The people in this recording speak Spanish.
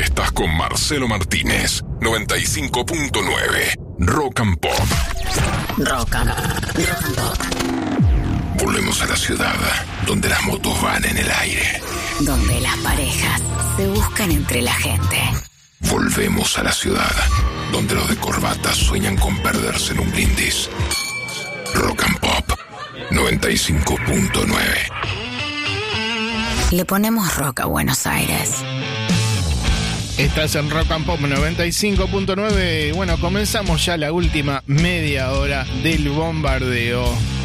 Estás con Marcelo Martínez, 95.9, Rock and Pop. Rock and Pop. Volvemos a la ciudad, donde las motos van en el aire. Donde las parejas se buscan entre la gente. Volvemos a la ciudad, donde los de corbata sueñan con perderse en un brindis. Rock and Pop 95.9. Le ponemos rock a Buenos Aires. Estás en Rock and Pop 95.9. Bueno, comenzamos ya la última media hora del bombardeo.